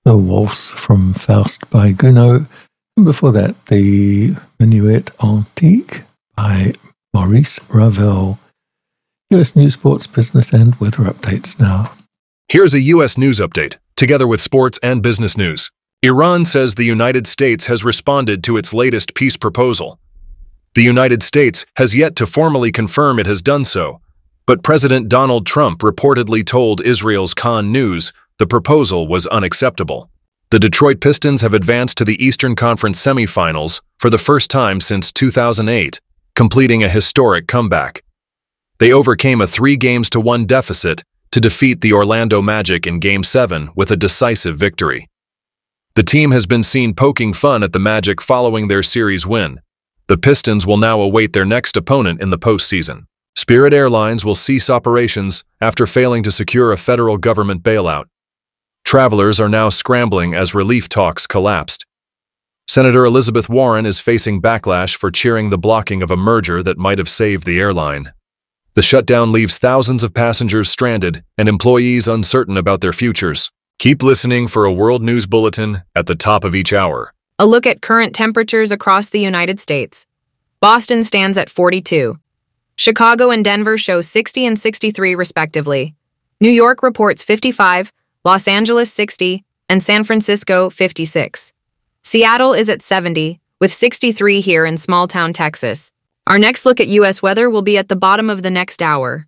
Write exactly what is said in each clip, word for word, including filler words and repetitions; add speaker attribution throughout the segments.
Speaker 1: The Waltz from Faust by Gounod, and before that, the Minuet Antique by Maurice Ravel. U S News, Sports, Business, and Weather updates now.
Speaker 2: Here's a U S News update, together with sports and business news. Iran says the United States has responded to its latest peace proposal. The United States has yet to formally confirm it has done so, but President Donald Trump reportedly told Israel's Khan News the proposal was unacceptable. The Detroit Pistons have advanced to the Eastern Conference semifinals for the first time since two thousand eight, completing a historic comeback. They overcame a three games to one deficit to defeat the Orlando Magic in Game seven with a decisive victory. The team has been seen poking fun at the Magic following their series win. The Pistons will now await their next opponent in the postseason. Spirit Airlines will cease operations after failing to secure a federal government bailout. Travelers are now scrambling as relief talks collapsed. Senator Elizabeth Warren is facing backlash for cheering the blocking of a merger that might have saved the airline. The shutdown leaves thousands of passengers stranded and employees uncertain about their futures. Keep listening for a World News Bulletin at the top of each hour.
Speaker 3: A look at current temperatures across the United States. Boston stands at forty-two. Chicago and Denver show sixty and sixty-three respectively. New York reports fifty-five, Los Angeles sixty, and San Francisco fifty-six. Seattle is at seventy, with sixty-three here in small-town Texas. Our next look at U S weather will be at the bottom of the next hour.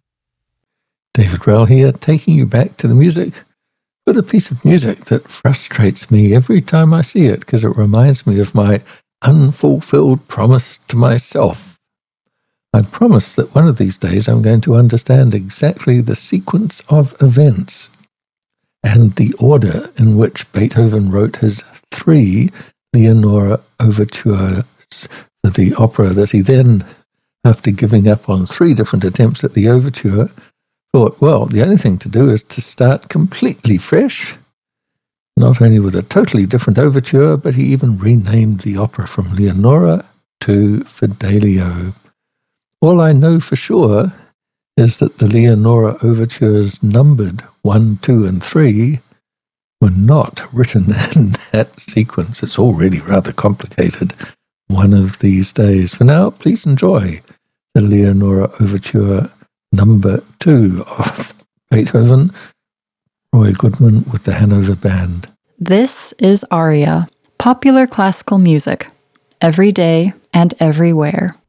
Speaker 1: David Rell here, taking you back to the music with a piece of music that frustrates me every time I see it because it reminds me of my unfulfilled promise to myself. I promised that one of these days I'm going to understand exactly the sequence of events and the order in which Beethoven wrote his three Leonora overtures for the opera that he then, after giving up on three different attempts at the overture, thought, well, the only thing to do is to start completely fresh, not only with a totally different overture, but he even renamed the opera from Leonora to Fidelio. All I know for sure is that the Leonora overtures numbered one, two, and three were not written in that sequence. It's already rather complicated one of these days. For now, please enjoy the Leonora overture number two of Beethoven, Roy Goodman with the Hanover Band.
Speaker 4: This is Aria, popular classical music, every day and everywhere.